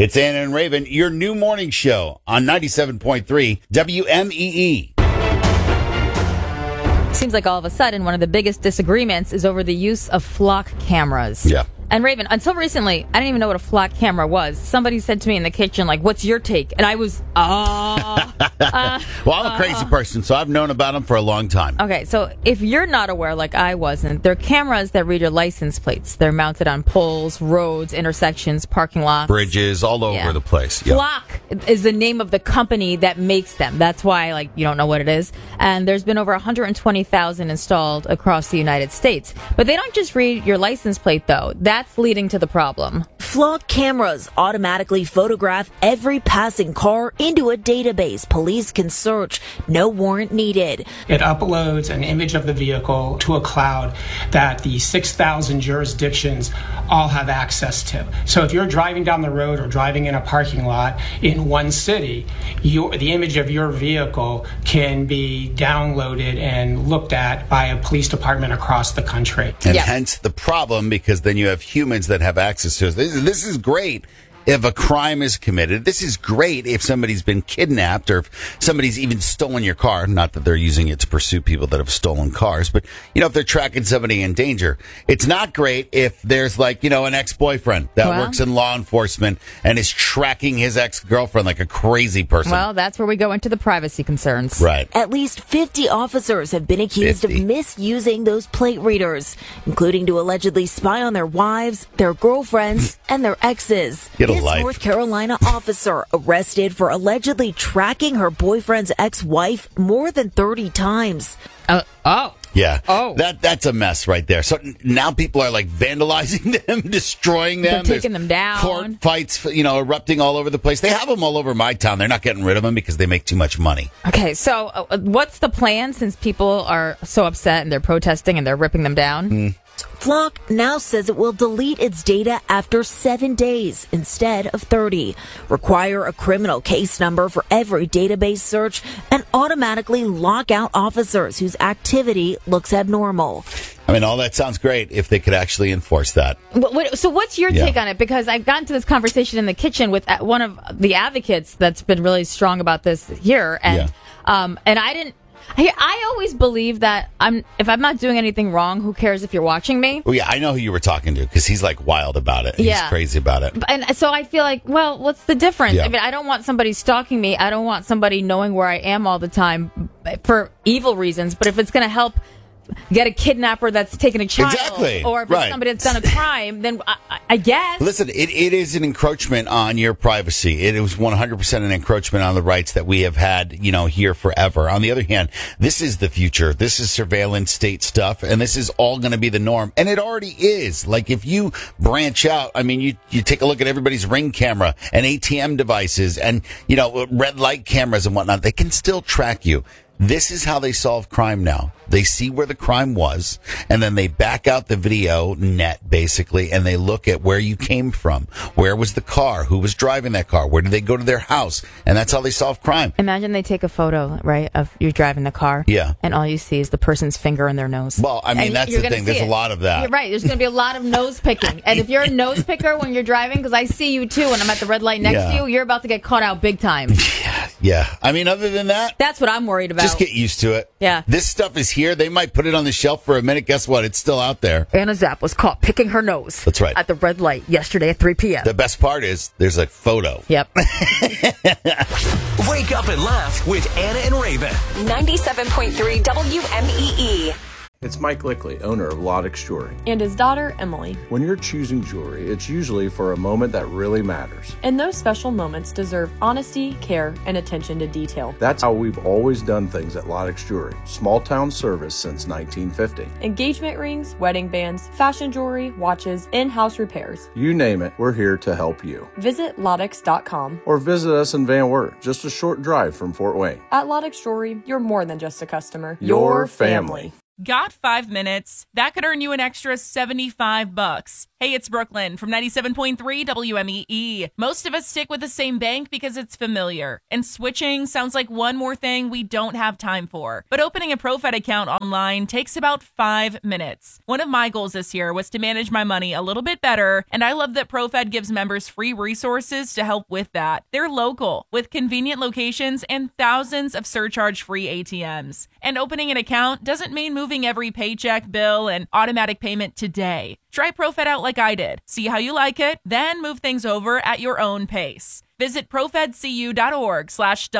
It's Anna and Raven, your new morning show on 97.3 WMEE. Seems like all of a sudden one of the biggest disagreements is over the use of flock cameras. Yeah. And Raven, until recently, I didn't even know what a flock camera was. Somebody said to me in the kitchen, like, what's your take? And I was, Well, I'm a crazy person, so I've known about them for a long time. Okay, so if you're not aware, like I wasn't, they're cameras that read your license plates. They're mounted on poles, roads, intersections, parking lots. Bridges, all over the place. Yeah. Flock is the name of the company that makes them. That's why, like, you don't know what it is. And there's been over 120,000 installed across the United States. But they don't just read your license plate, though. That's leading to the problem. Flock cameras automatically photograph every passing car into a database police can search. No warrant needed. It uploads an image of the vehicle to a cloud that the 6,000 jurisdictions all have access to. So if you're driving down the road or driving in a parking lot in one city, the image of your vehicle can be downloaded and looked at by a police department across the country. And hence the problem, because then you have humans that have access to it. This is great if a crime is committed. This is great if somebody's been kidnapped or if somebody's even stolen your car. Not that they're using it to pursue people that have stolen cars, but, if they're tracking somebody in danger. It's not great if there's an ex-boyfriend that works in law enforcement and is tracking his ex-girlfriend like a crazy person. Well, that's where we go into the privacy concerns. Right. At least 50 officers have been accused of misusing those plate readers, including to allegedly spy on their wives, their girlfriends, and their exes. This North Carolina officer arrested for allegedly tracking her boyfriend's ex-wife more than 30 times. Yeah. That's a mess right there. So now people are vandalizing them, destroying them. They're taking them down. Court fights, erupting all over the place. They have them all over my town. They're not getting rid of them because they make too much money. Okay, so what's the plan since people are so upset and they're protesting and they're ripping them down? Flock now says it will delete its data after 7 days instead of 30, require a criminal case number for every database search, and automatically lock out officers whose activity looks abnormal. I mean, all that sounds great if they could actually enforce that. So what's your take on it? Because I've gotten to this conversation in the kitchen with one of the advocates that's been really strong about this here. And I always believe that if I'm not doing anything wrong, who cares if you're watching me? Well, yeah, I know who you were talking to because he's wild about it. He's crazy about it. And so I feel well, what's the difference? Yeah. I mean, I don't want somebody stalking me. I don't want somebody knowing where I am all the time for evil reasons. But if it's going to help get a kidnapper that's taken a child, or if it's somebody that's done a crime, then I guess. Listen, it is an encroachment on your privacy. It was 100% an encroachment on the rights that we have had, here forever. On the other hand, this is the future. This is surveillance state stuff, and this is all going to be the norm. And it already is. If you branch out, I mean, you take a look at everybody's Ring camera and ATM devices and, red light cameras and whatnot. They can still track you. This is how they solve crime now. They see where the crime was, and then they back out the video net, basically, and they look at where you came from. Where was the car? Who was driving that car? Where did they go to their house? And that's how they solve crime. Imagine they take a photo, right, of you driving the car. Yeah. And all you see is the person's finger in their nose. Well, I mean, that's the thing. There's a lot of that. You're right. There's going to be a lot of nose picking. And if you're a nose picker when you're driving, because I see you too, and I'm at the red light next to you, you're about to get caught out big time. Yeah. I mean, other than that, that's what I'm worried about. Just get used to it. Yeah. This stuff is here. They might put it on the shelf for a minute. Guess what? It's still out there. Anna Zapp was caught picking her nose. That's right. At the red light yesterday at 3 p.m. The best part is there's a photo. Yep. Wake up and laugh with Anna and Raven. 97.3 WMEE. It's Mike Lickley, owner of Lodex Jewelry. And his daughter, Emily. When you're choosing jewelry, it's usually for a moment that really matters. And those special moments deserve honesty, care, and attention to detail. That's how we've always done things at Lodex Jewelry. Small town service since 1950. Engagement rings, wedding bands, fashion jewelry, watches, in-house repairs. You name it, we're here to help you. Visit Lodex.com. Or visit us in Van Wert, just a short drive from Fort Wayne. At Lodex Jewelry, you're more than just a customer. Your family. Got 5 minutes? That could earn you an extra $75. Hey, it's Brooklyn from 97.3 WMEE. Most of us stick with the same bank because it's familiar, and switching sounds like one more thing we don't have time for. But opening a ProFed account online takes about 5 minutes. One of my goals this year was to manage my money a little bit better, and I love that ProFed gives members free resources to help with that. They're local, with convenient locations and thousands of surcharge-free ATMs. And opening an account doesn't mean moving every paycheck, bill, and automatic payment today. Try ProFed out like I did. See how you like it, then move things over at your own pace. Visit profedcu.org/